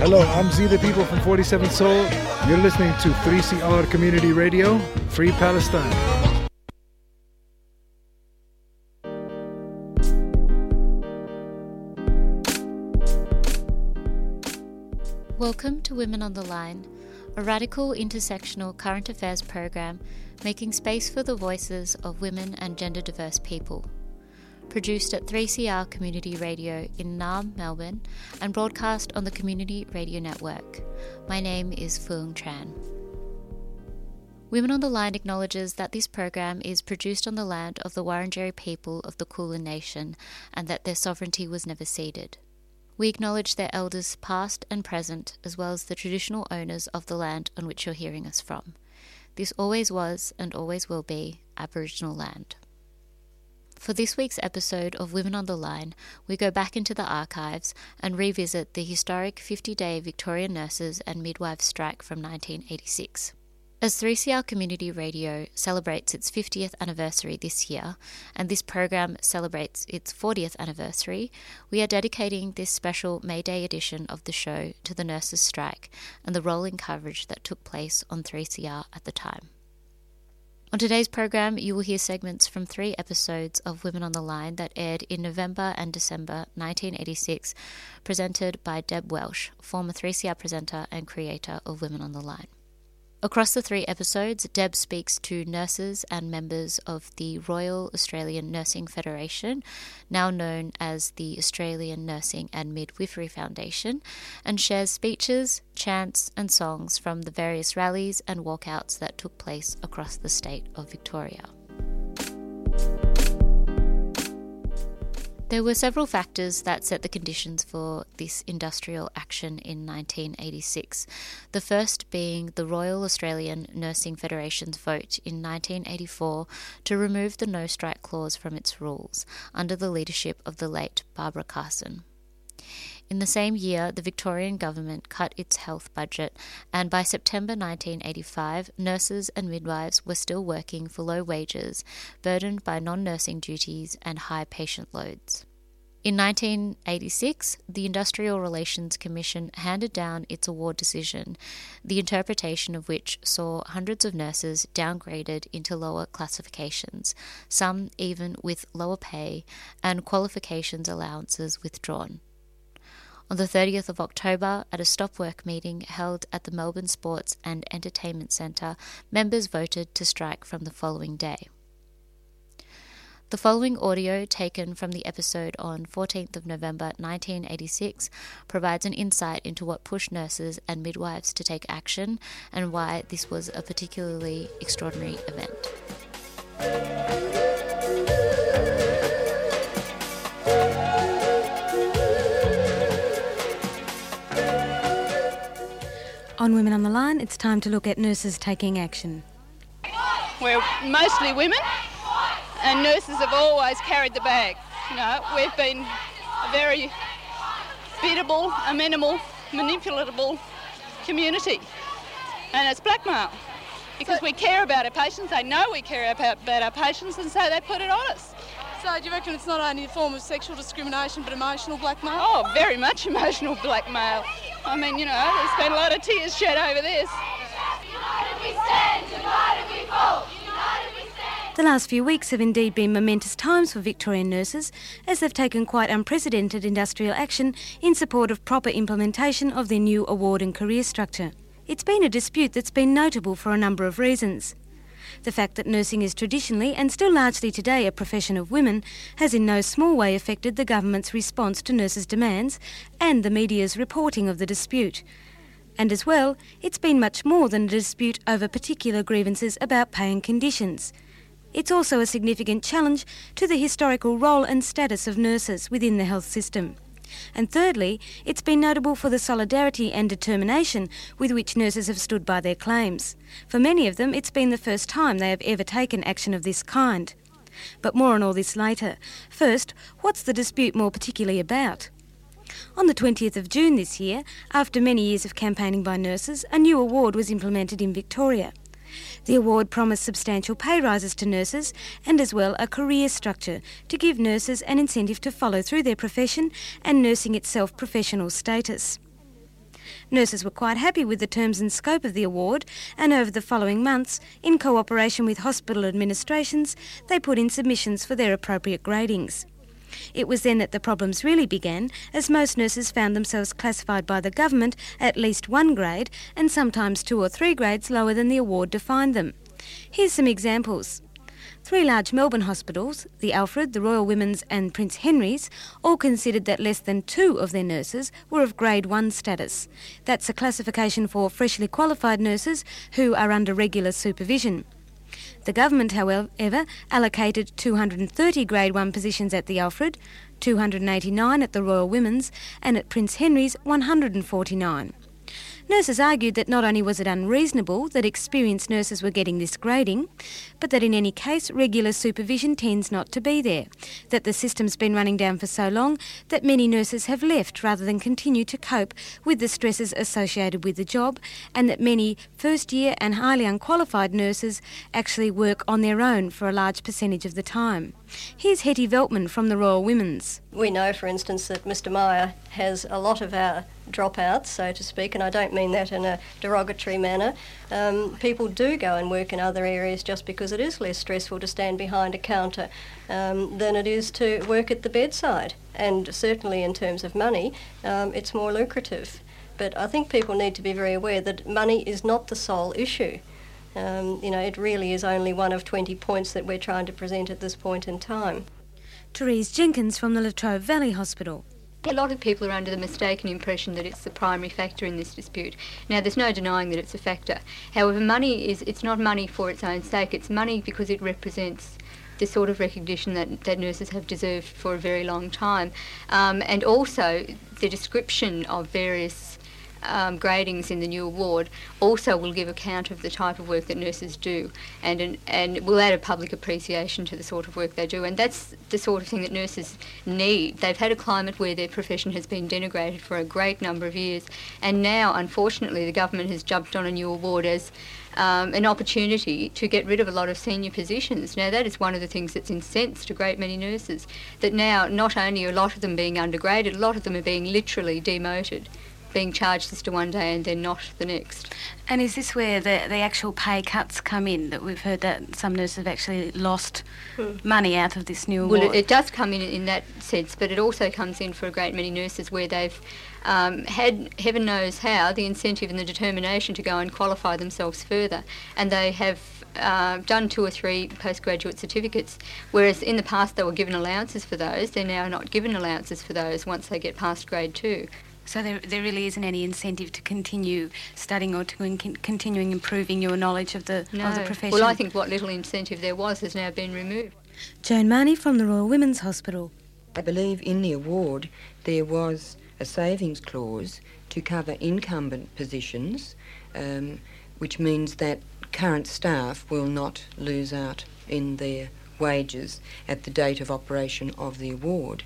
Hello, I'm Z the People from 47 Soul. You're listening to 3CR Community Radio, Free Palestine. Welcome to Women on the Line, a radical intersectional current affairs program making space for the voices of women and gender diverse people. Produced at 3CR Community Radio in Naarm, Melbourne, and broadcast on the Community Radio Network. My name is Phuong Tran. Women on the Line acknowledges that this program is produced on the land of the Wurundjeri people of the Kulin Nation and that their sovereignty was never ceded. We acknowledge their elders past and present, as well as the traditional owners of the land on which you're hearing us from. This always was and always will be Aboriginal land. For this week's episode of Women on the Line, we go back into the archives and revisit the historic 50-day Victorian nurses and midwives strike from 1986. As 3CR Community Radio celebrates its 50th anniversary this year, and this program celebrates its 40th anniversary, we are dedicating this special May Day edition of the show to the nurses' strike and the rolling coverage that took place on 3CR at the time. On today's program, you will hear segments from 3 episodes of Women on the Line that aired in November and December 1986, presented by Deb Welsh, former 3CR presenter and creator of Women on the Line. Across the 3 episodes, Deb speaks to nurses and members of the Royal Australian Nursing Federation, now known as the Australian Nursing and Midwifery Foundation, and shares speeches, chants and songs from the various rallies and walkouts that took place across the state of Victoria. There were several factors that set the conditions for this industrial action in 1986, the first being the Royal Australian Nursing Federation's vote in 1984 to remove the no strike clause from its rules, under the leadership of the late Barbara Carson. In the same year, the Victorian government cut its health budget, and by September 1985, nurses and midwives were still working for low wages, burdened by non-nursing duties and high patient loads. In 1986, the Industrial Relations Commission handed down its award decision, the interpretation of which saw hundreds of nurses downgraded into lower classifications, some even with lower pay, and qualifications allowances withdrawn. On the 30th of October, at a stop-work meeting held at the Melbourne Sports and Entertainment Centre, members voted to strike from the following day. The following audio, taken from the episode on 14th of November 1986, provides an insight into what pushed nurses and midwives to take action and why this was a particularly extraordinary event. On Women on the Line, it's time to look at nurses taking action. We're mostly women, and nurses have always carried the bag. You know, we've been a very biddable, amenable, manipulatable community, and it's blackmail because we care about our patients. They know we care about our patients, and so they put it on us. So do you reckon it's not only a form of sexual discrimination but emotional blackmail? Oh, very much emotional blackmail. I mean, you know, there's been a lot of tears shed over this. United we stand, united we fall, united we stand. The last few weeks have indeed been momentous times for Victorian nurses, as they've taken quite unprecedented industrial action in support of proper implementation of their new award and career structure. It's been a dispute that's been notable for a number of reasons. The fact that nursing is traditionally and still largely today a profession of women has in no small way affected the government's response to nurses' demands and the media's reporting of the dispute. And as well, it's been much more than a dispute over particular grievances about pay and conditions. It's also a significant challenge to the historical role and status of nurses within the health system. And thirdly, it's been notable for the solidarity and determination with which nurses have stood by their claims. For many of them, it's been the first time they have ever taken action of this kind. But more on all this later. First, what's the dispute more particularly about? On the 20th of June this year, after many years of campaigning by nurses, a new award was implemented in Victoria. The award promised substantial pay rises to nurses and as well a career structure to give nurses an incentive to follow through their profession and nursing itself professional status. Nurses were quite happy with the terms and scope of the award, and over the following months, in cooperation with hospital administrations, they put in submissions for their appropriate gradings. It was then that the problems really began, as most nurses found themselves classified by the government at least one grade and sometimes 2 or 3 grades lower than the award defined them. Here's some examples. 3 large Melbourne hospitals, the Alfred, the Royal Women's and Prince Henry's, all considered that less than 2 of their nurses were of Grade 1 status. That's a classification for freshly qualified nurses who are under regular supervision. The government, however, allocated 230 Grade 1 positions at the Alfred, 289 at the Royal Women's, and at Prince Henry's 149. Nurses argued that not only was it unreasonable that experienced nurses were getting this grading, but that in any case regular supervision tends not to be there, that the system's been running down for so long that many nurses have left rather than continue to cope with the stresses associated with the job, and that many first-year and highly unqualified nurses actually work on their own for a large percentage of the time. Here's Hetty Veltman from the Royal Women's. We know, for instance, that Mr Meyer has a lot of our dropouts, so to speak, and I don't mean that in a derogatory manner. People do go and work in other areas just because it is less stressful to stand behind a counter than it is to work at the bedside. And certainly in terms of money, it's more lucrative. But I think people need to be very aware that money is not the sole issue. It really is only one of 20 points that we're trying to present at this point in time. Therese Jenkins from the La Trobe Valley Hospital. A lot of people are under the mistaken impression that it's the primary factor in this dispute. Now, there's no denying that it's a factor. However, it's not money for its own sake. It's money because it represents the sort of recognition that nurses have deserved for a very long time. And also, the description of various gradings in the new award also will give account of the type of work that nurses do, and will add a public appreciation to the sort of work they do, and that's the sort of thing that nurses need. They've had a climate where their profession has been denigrated for a great number of years, and now unfortunately the government has jumped on a new award as an opportunity to get rid of a lot of senior positions. Now that is one of the things that's incensed a great many nurses, that now not only are a lot of them being undergraded, a lot of them are being literally demoted, being charged Sister one day and then not the next. And is this where the actual pay cuts come in, that we've heard that some nurses have actually lost money out of this new award? Well, it does come in that sense, but it also comes in for a great many nurses where they've had, heaven knows how, the incentive and the determination to go and qualify themselves further, and they have done 2 or 3 postgraduate certificates, whereas in the past they were given allowances for those. They're now not given allowances for those once they get past grade 2. So there really isn't any incentive to continue studying or to continuing improving your knowledge of the profession? Well, I think what little incentive there was has now been removed. Joan Marnie from the Royal Women's Hospital. I believe in the award there was a savings clause to cover incumbent positions, which means that current staff will not lose out in their wages at the date of operation of the award.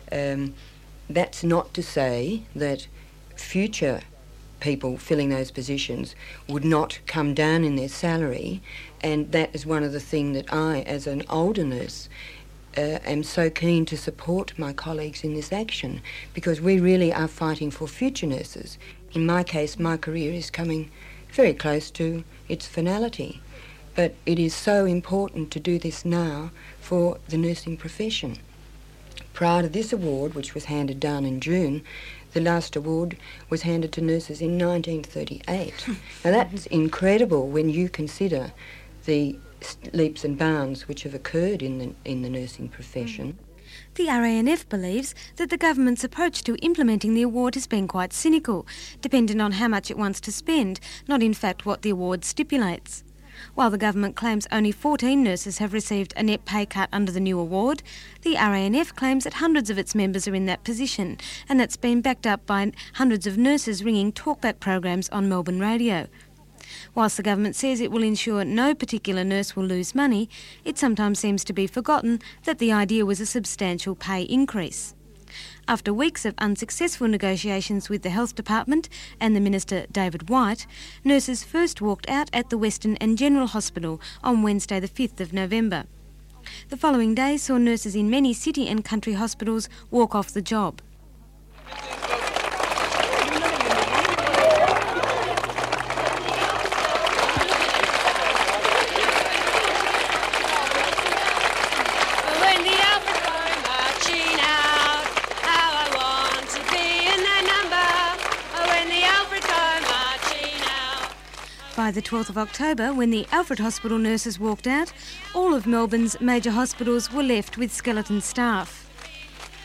That's not to say that future people filling those positions would not come down in their salary, and that is one of the things that I, as an older nurse, am so keen to support my colleagues in this action, because we really are fighting for future nurses. In my case, my career is coming very close to its finality, but it is so important to do this now for the nursing profession. Prior to this award, which was handed down in June, the last award was handed to nurses in 1938. Now that's incredible when you consider the leaps and bounds which have occurred in the nursing profession. The RANF believes that the government's approach to implementing the award has been quite cynical, dependent on how much it wants to spend, not in fact what the award stipulates. While the government claims only 14 nurses have received a net pay cut under the new award, the RANF claims that hundreds of its members are in that position, and that's been backed up by hundreds of nurses ringing talkback programs on Melbourne radio. Whilst the government says it will ensure no particular nurse will lose money, it sometimes seems to be forgotten that the idea was a substantial pay increase. After weeks of unsuccessful negotiations with the Health Department and the Minister David White, nurses first walked out at the Western and General Hospital on Wednesday the 5th of November. The following day saw nurses in many city and country hospitals walk off the job. By the 12th of October, when the Alfred Hospital nurses walked out, all of Melbourne's major hospitals were left with skeleton staff.